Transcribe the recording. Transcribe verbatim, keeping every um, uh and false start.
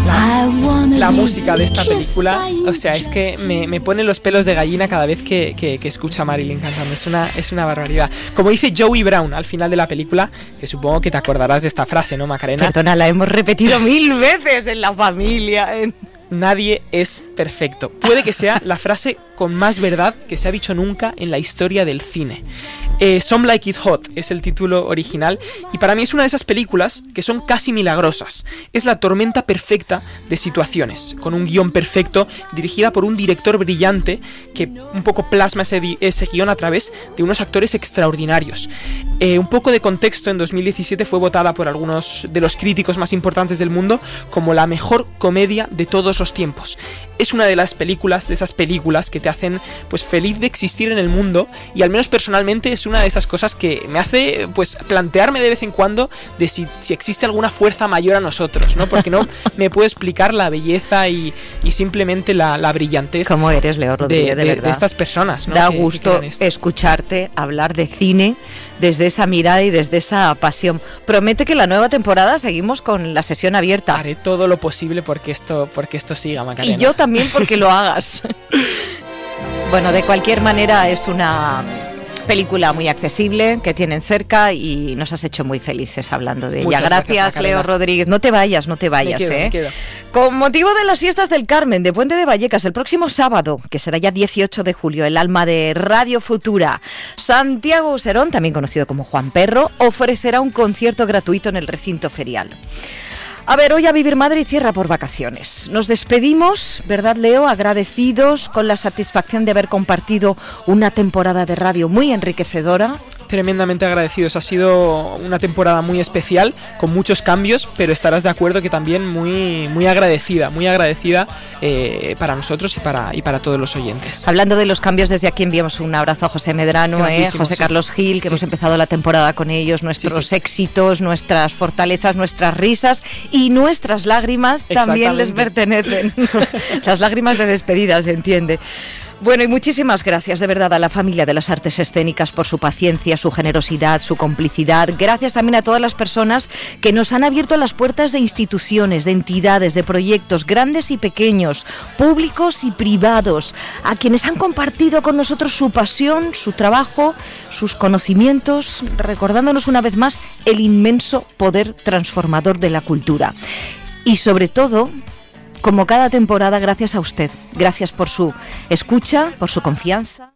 La, la música de esta película, o sea, es que me, me pone los pelos de gallina cada vez que, que, que escucho a Marilyn cantando. Es una, es una barbaridad. Como dice Joey Brown al final de la película, que supongo que te acordarás de esta frase, ¿no, Macarena? Perdona, la hemos repetido mil veces en la familia. En... Nadie es perfecto. Puede que sea la frase con más verdad que se ha dicho nunca en la historia del cine. Eh, Some Like It Hot es el título original y para mí es una de esas películas que son casi milagrosas. Es la tormenta perfecta de situaciones, con un guión perfecto, dirigida por un director brillante que un poco plasma ese, ese guión a través de unos actores extraordinarios. Eh, un poco de contexto, en dos mil diecisiete fue votada por algunos de los críticos más importantes del mundo como la mejor comedia de todos los tiempos. Es una de las películas, de esas películas que te hacen pues feliz de existir en el mundo, y al menos personalmente es una de esas cosas que me hace pues plantearme de vez en cuando de si, si existe alguna fuerza mayor a nosotros, ¿no? Porque no me puedo explicar la belleza y, y simplemente la, la brillantez. ¿Cómo eres, Leo Rodríguez? De, de, de, verdad. de estas personas, ¿no? Da que, gusto que escucharte hablar de cine desde esa mirada y desde esa pasión. Promete que la nueva temporada seguimos con la sesión abierta. Haré todo lo posible porque esto, porque esto siga, Macarena. Y yo también porque lo hagas. Bueno, de cualquier manera es una película muy accesible que tienen cerca y nos has hecho muy felices hablando de ella. Muchas gracias, gracias, Leo Rodríguez. No te vayas, no te vayas, me quedo, ¿eh? me quedo. Con motivo de las fiestas del Carmen de Puente de Vallecas, el próximo sábado, que será ya dieciocho de julio, el alma de Radio Futura, Santiago Userón, también conocido como Juan Perro, ofrecerá un concierto gratuito en el recinto ferial. A ver, hoy A Vivir Madrid cierra por vacaciones. Nos despedimos, ¿verdad, Leo? Agradecidos, con la satisfacción de haber compartido una temporada de radio muy enriquecedora. Tremendamente agradecidos. Ha sido una temporada muy especial, con muchos cambios, pero estarás de acuerdo que también muy, muy agradecida, muy agradecida eh, para nosotros y para, y para todos los oyentes. Hablando de los cambios, desde aquí enviamos un abrazo a José Medrano, eh, José sí. Carlos Gil, que sí. hemos empezado la temporada con ellos, nuestros sí, sí. éxitos, nuestras fortalezas, nuestras risas y nuestras lágrimas también les pertenecen. Las lágrimas de despedida, se entiende. Bueno, y muchísimas gracias de verdad a la familia de las artes escénicas por su paciencia, su generosidad, su complicidad. Gracias también a todas las personas que nos han abierto las puertas de instituciones, de entidades, de proyectos grandes y pequeños, públicos y privados, a quienes han compartido con nosotros su pasión, su trabajo, sus conocimientos, recordándonos una vez más el inmenso poder transformador de la cultura. Y sobre todo, como cada temporada, gracias a usted. Gracias por su escucha, por su confianza.